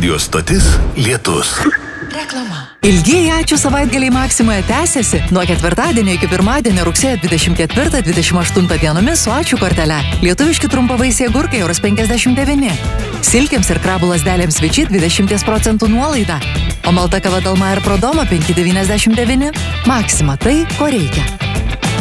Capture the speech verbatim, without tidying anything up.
Radio stotis Lietus. Reklama. Ilgieji ačiū savaitgaliai Maksimoje tęsiasi nuo ketvirtadienio iki pirmadienio rugsėjo dvidešimt ketvirtą dvidešimt aštuntą dienomis su ačiū kortele. Lietuviški trumpavaisiai agurkai euras penkiasdešimt devyni. Silkėms ir krabų lasdelėms Viči dvidešimt procentų nuolaida. O malta kava Dalma ir Prodoma penki devyniasdešimt devyni. Maksima tai, ko reikia.